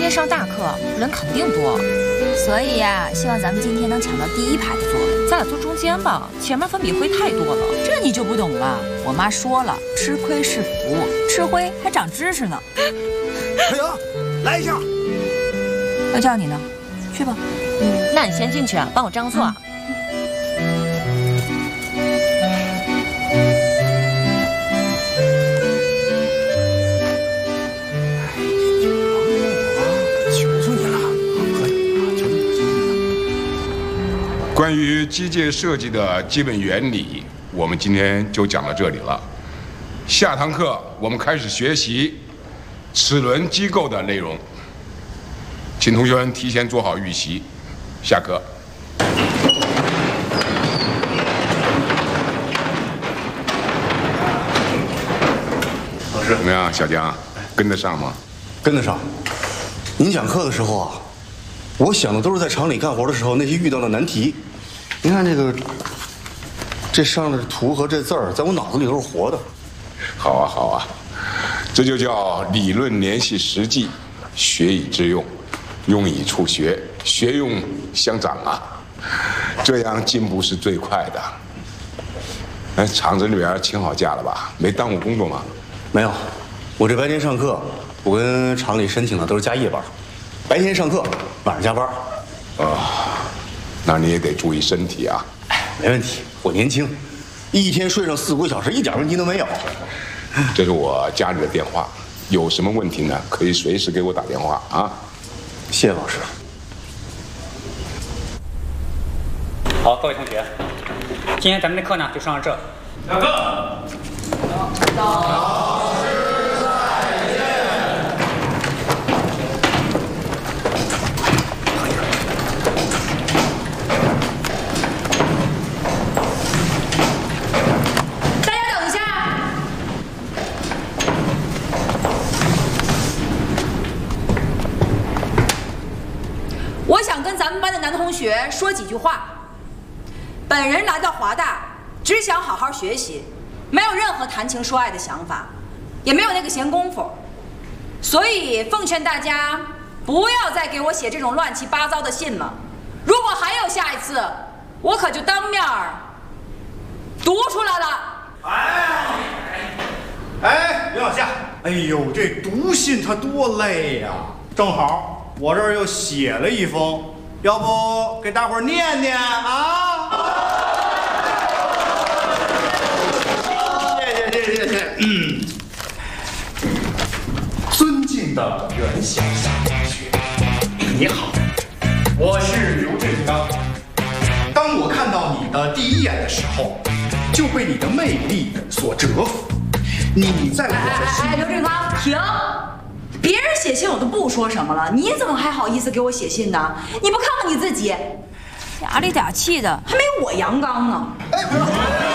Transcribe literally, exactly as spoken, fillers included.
天上大课，人肯定多。所以呀、啊，希望咱们今天能抢到第一排的座位。咱俩坐中间吧，前面粉笔灰太多了。 这你就不懂了。我妈说了，吃亏是福，吃灰还长知识呢。 太阳，来一下。 要叫你呢，去吧。 嗯，那你先进去啊，帮我张座。嗯关于机械设计的基本原理，我们今天就讲到这里了。下堂课我们开始学习齿轮机构的内容，请同学们提前做好预习。下课。 老师， 怎么样，小江，跟得上吗？ 跟得上。您讲课的时候啊，我想的都是在厂里干活的时候那些遇到的难题。您看这个，这上面的图和这字儿，在我脑子里都是活的。 好啊，好啊，这就叫理论联系实际，学以致用，用以处学，学用相长啊，这样进步是最快的。哎，厂子里边请好假了吧？没耽误工作吗？ 没有，我这白天上课，我跟厂里申请的都是加夜班，白天上课，晚上加班。 啊。那你也得注意身体啊！ 哎，没问题，我年轻，一天睡上四五个小时，一点问题都没有。 这是我家里的电话，有什么问题呢？可以随时给我打电话啊！ 谢谢老师。 好，各位同学，今天咱们的课呢就上到这。下课。老师再见。 我想跟咱们班的男同学说几句话。本人来到华大，只想好好学习，没有任何谈情说爱的想法，也没有那个闲工夫，所以奉劝大家不要再给我写这种乱七八糟的信了。如果还有下一次，我可就当面读出来了。 哎哎，刘小夏，哎呦，这读信它多累呀！正好。我这儿又写了一封，要不给大伙儿念念啊？谢谢谢谢谢谢。嗯，尊敬的袁小夏同学，你好，我是刘振刚。当我看到你的第一眼的时候，就被你的魅力所折服。你在我的心。 哎哎哎，刘振刚，停！别人写信我都不说什么了，你怎么还好意思给我写信呢？你不看看你自己，嗲里嗲气的，还没我阳刚呢。 哎，不是。